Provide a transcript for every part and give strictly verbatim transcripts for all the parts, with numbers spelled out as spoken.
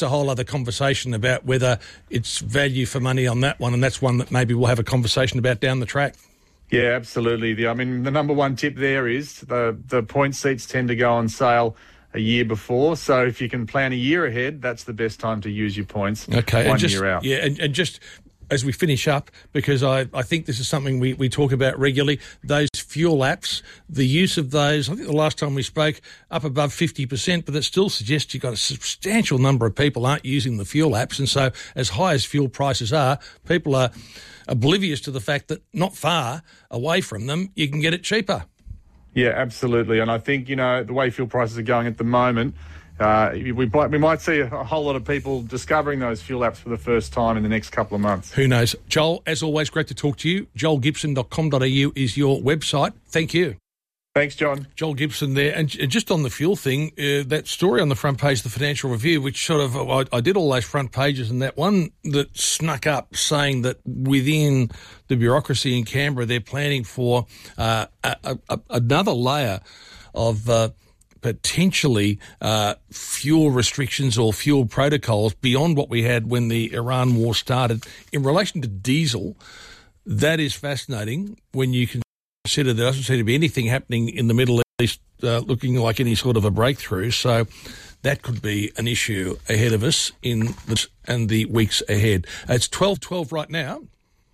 that's a whole other conversation about whether it's value for money on that one, and that's one that maybe we'll have a conversation about down the track. Yeah, absolutely. The, I mean, the number one tip there is the, the point seats tend to go on sale a year before. So if you can plan a year ahead, that's the best time to use your points okay, one and just, year out. Yeah, and, and just as we finish up, because I, I think this is something we, we talk about regularly, those fuel apps, the use of those, I think the last time we spoke, up above fifty percent, but that still suggests you've got a substantial number of people aren't using the fuel apps. And so as high as fuel prices are, people are oblivious to the fact that not far away from them, you can get it cheaper. Yeah, absolutely. And I think, you know, the way fuel prices are going at the moment, uh, we, we might see a whole lot of people discovering those fuel apps for the first time in the next couple of months. Who knows? Joel, as always, great to talk to you. joel gibson dot com dot a u is your website. Thank you. Thanks, John. Joel Gibson there. And just on the fuel thing, uh, that story on the front page of the Financial Review, which sort of, I, I did all those front pages, and that one that snuck up saying that within the bureaucracy in Canberra, they're planning for uh, a, a, another layer of uh, potentially uh, fuel restrictions or fuel protocols beyond what we had when the Iran war started. In relation to diesel, that is fascinating when you can consider there doesn't seem to be anything happening in the Middle East uh, looking like any sort of a breakthrough. So that could be an issue ahead of us in the, and the weeks ahead. It's twelve twelve right now.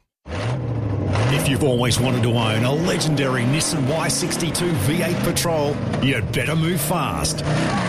If you've always wanted to own a legendary Nissan Y sixty-two V eight Patrol, you'd better move fast.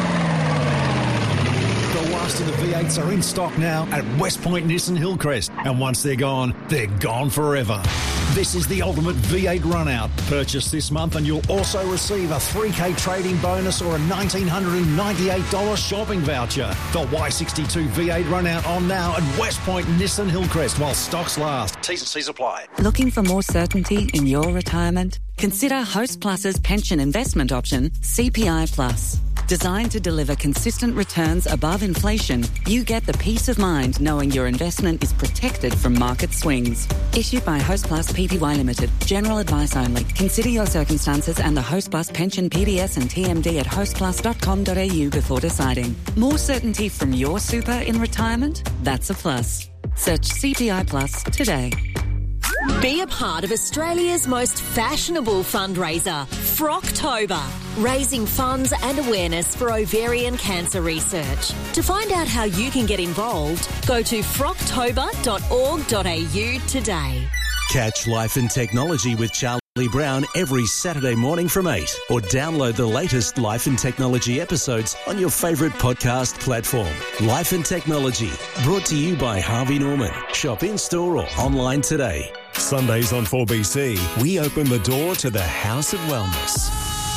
The last of the V eights are in stock now at West Point Nissan Hillcrest, and once they're gone, they're gone forever. This is the ultimate V eight run-out. Purchase this month and you'll also receive a three K trading bonus or a one thousand nine hundred ninety-eight dollars shopping voucher. The Y sixty-two V eight run-out on now at West Point Nissan Hillcrest while stocks last. T's and C's apply. Looking for more certainty in your retirement? Consider Host Plus's pension investment option, C P I Plus. Designed to deliver consistent returns above inflation, you get the peace of mind knowing your investment is protected from market swings. Issued by Host Plus Pty Limited. General advice only. Consider your circumstances and the Host Plus pension P D S and T M D at host plus dot com dot a u before deciding. More certainty from your super in retirement? That's a plus. Search C P I Plus today. Be a part of Australia's most fashionable fundraiser, Frocktober, raising funds and awareness for ovarian cancer research. To find out how you can get involved, go to frocktober dot org dot a u today. Catch Life and Technology with Charlie Brown every Saturday morning from eight, or download the latest Life and Technology episodes on your favourite podcast platform. Life and Technology, brought to you by Harvey Norman. Shop in-store or online today. Sundays on four B C, we open the door to the House of Wellness.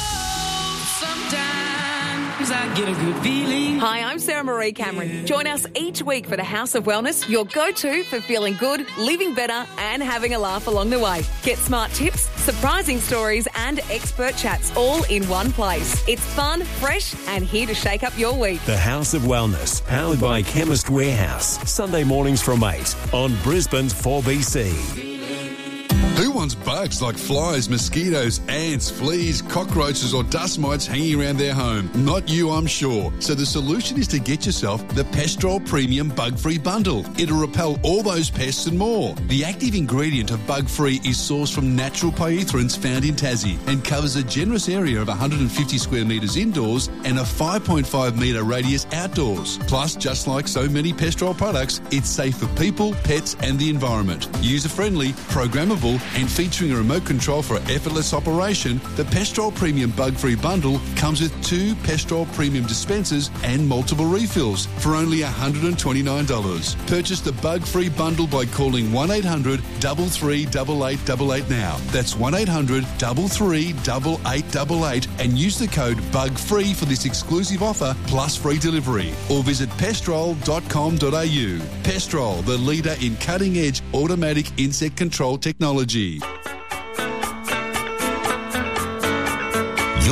I get a good feeling. Hi, I'm Sarah Marie Cameron. Join us each week for the House of Wellness, your go-to for feeling good, living better and having a laugh along the way. Get smart tips, surprising stories and expert chats all in one place. It's fun, fresh and here to shake up your week. The House of Wellness, powered by Chemist Warehouse. Sunday mornings from eight on Brisbane's four B C. Who wants bugs like flies, mosquitoes, ants, fleas, cockroaches or dust mites hanging around their home? Not you, I'm sure. So the solution is to get yourself the Pestrol Premium Bug-Free Bundle. It'll repel all those pests and more. The active ingredient of Bug-Free is sourced from natural pyrethroids found in Tassie and covers a generous area of one hundred fifty square metres indoors and a five point five metre radius outdoors. Plus, just like so many Pestrol products, it's safe for people, pets and the environment. User-friendly, programmable and featuring a remote control for effortless operation, the Pestrol Premium Bug-Free Bundle comes with two Pestrol Premium dispensers and multiple refills for only one hundred twenty-nine dollars. Purchase the Bug-Free Bundle by calling one eight hundred three three eight eight eight eight now. That's one eight hundred three three eight eight eight eight and use the code BUGFREE for this exclusive offer plus free delivery. Or visit pestrol dot com dot a u. Pestrol, the leader in cutting-edge automatic insect control technology.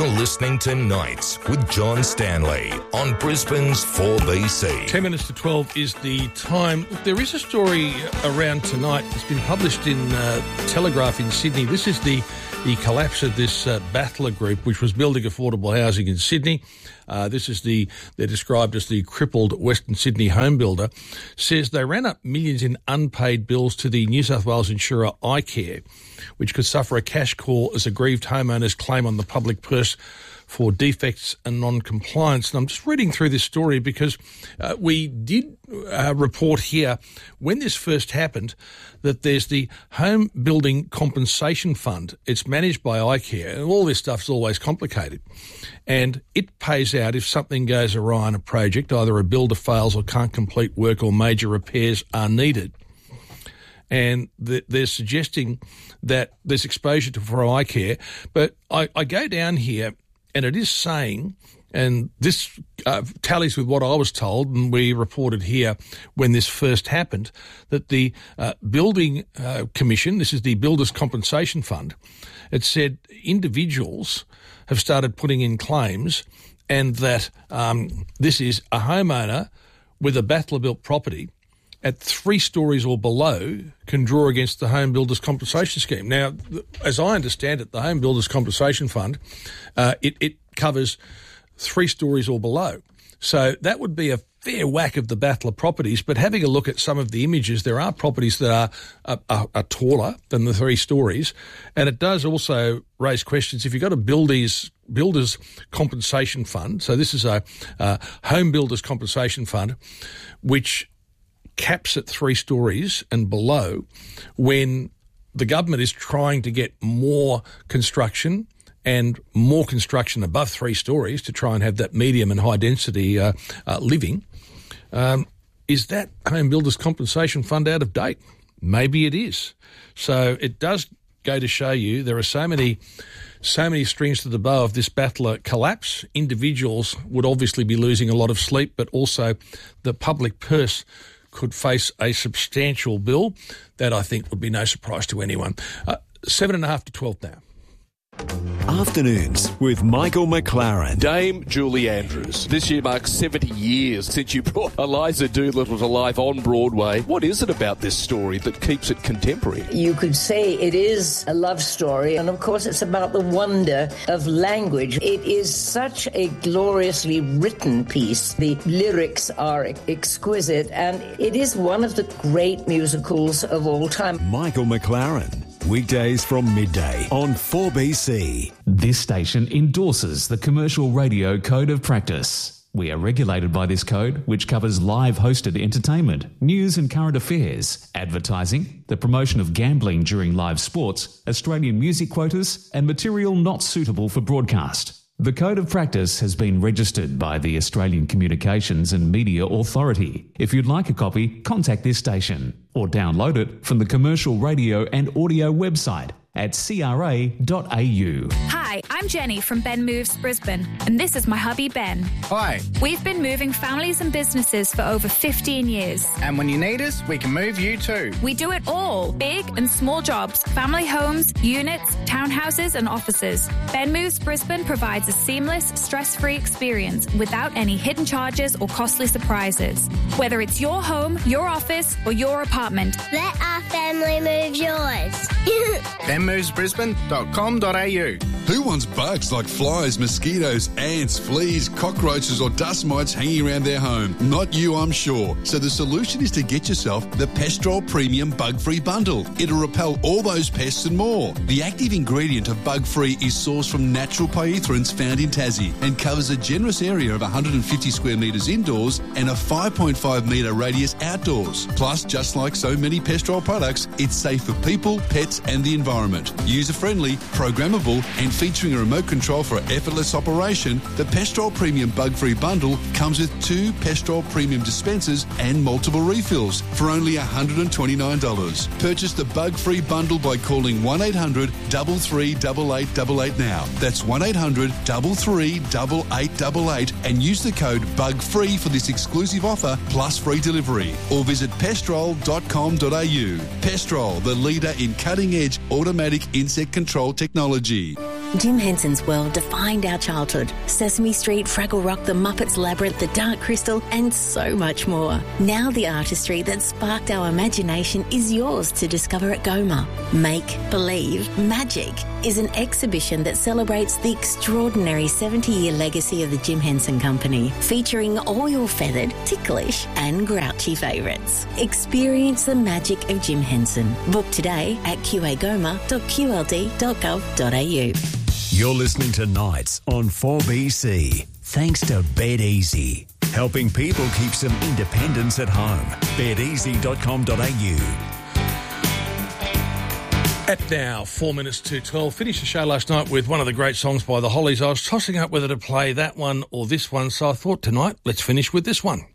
You're listening to Nights with John Stanley on Brisbane's four B C. Ten minutes to twelve is the time. There is a story around tonight that's been published in uh, Telegraph in Sydney. This is the, the collapse of this uh, Battler Group, which was building affordable housing in Sydney. Uh, this is the, they're described as the crippled Western Sydney home builder, says they ran up millions in unpaid bills to the New South Wales insurer iCare, which could suffer a cash call as aggrieved homeowners claim on the public purse for defects and non-compliance. And I'm just reading through this story because uh, we did uh, report here when this first happened that there's the Home Building Compensation Fund. It's managed by iCare, and all this stuff's always complicated. And it pays out if something goes awry on a project, either a builder fails or can't complete work or major repairs are needed. And the, they're suggesting that there's exposure to for iCare. But I, I go down here and it is saying, and this uh, tallies with what I was told and we reported here when this first happened, that the uh, Building uh, Commission, this is the Builders Compensation Fund, it said individuals have started putting in claims and that um, this is a homeowner with a Battler-built property at three stories or below can draw against the Home Builders Compensation Scheme. Now, as I understand it, the Home Builders Compensation Fund, uh, it, it covers three stories or below. So that would be a fair whack of the Battler properties, but having a look at some of the images, there are properties that are, are, are, are taller than the three stories, and it does also raise questions. If you've got a builders, builders compensation fund, so this is a, a Home Builders Compensation Fund, which caps at three stories and below when the government is trying to get more construction and more construction above three stories to try and have that medium and high density uh, uh, living. Um, is that Home Builders Compensation Fund out of date? Maybe it is. So it does go to show you there are so many so many strings to the bow of this Battler collapse. Individuals would obviously be losing a lot of sleep, but also the public purse could face a substantial bill. That, I think, would be no surprise to anyone. Uh, seven and a half to twelve now. Afternoons with Michael McLaren. Dame Julie Andrews. This year marks seventy years since you brought Eliza Doolittle to life on Broadway. What is it about this story that keeps it contemporary? You could say it is a love story, and of course it's about the wonder of language. It is such a gloriously written piece. The lyrics are exquisite, and it is one of the great musicals of all time. Michael McLaren. Weekdays from midday on four B C. This station endorses the Commercial Radio Code of Practice. We are regulated by this code, which covers live hosted entertainment, news and current affairs, advertising, the promotion of gambling during live sports, Australian music quotas, and material not suitable for broadcast. The Code of Practice has been registered by the Australian Communications and Media Authority. If you'd like a copy, contact this station or download it from the Commercial Radio and Audio website at c r a dot a u. Hi, I'm Jenny from Ben Moves Brisbane, and this is my hubby Ben. Hi. We've been moving families and businesses for over fifteen years. And when you need us, we can move you too. We do it all, big and small jobs, family homes, units, townhouses and offices. Ben Moves Brisbane provides a seamless, stress-free experience without any hidden charges or costly surprises. Whether it's your home, your office or your apartment. Let our family move yours. ben moves brisbane dot com dot a u. Who wants bugs like flies, mosquitoes, ants, fleas, cockroaches or dust mites hanging around their home? Not you, I'm sure. So the solution is to get yourself the Pestrol Premium Bug-Free Bundle. It'll repel all those pests and more. The active ingredient of Bug-Free is sourced from natural pyrethroids found in Tassie and covers a generous area of one hundred fifty square metres indoors and a five point five metre radius outdoors. Plus, just like so many Pestrol products, it's safe for people, pets and the environment. User-friendly, programmable and featuring a remote control for effortless operation, the Pestrol Premium Bug-Free Bundle comes with two Pestrol Premium dispensers and multiple refills for only one hundred twenty-nine dollars. Purchase the Bug-Free Bundle by calling one eight hundred, three three eight eight eight eight now. That's one eight hundred, three three eight eight eight eight and use the code BUGFREE for this exclusive offer plus free delivery. Or visit pestrol dot com dot a u. Pestrol, the leader in cutting-edge automatic insect control technology. Jim Henson's world defined our childhood. Sesame Street, Fraggle Rock, The Muppets Labyrinth, The Dark Crystal, and so much more. Now the artistry that sparked our imagination is yours to discover at Goma. Make, Believe, Magic is an exhibition that celebrates the extraordinary seventy-year legacy of the Jim Henson Company, featuring all your feathered, ticklish and grouchy favourites. Experience the magic of Jim Henson. Book today at q a goma dot q l d dot gov dot a u. You're listening to Nights on four B C. Thanks to BetEasy. Helping people keep some independence at home. bet easy dot com dot a u. At now, four minutes to twelve. Finished the show last night with one of the great songs by the Hollies. I was tossing up whether to play that one or this one, so I thought tonight, let's finish with this one.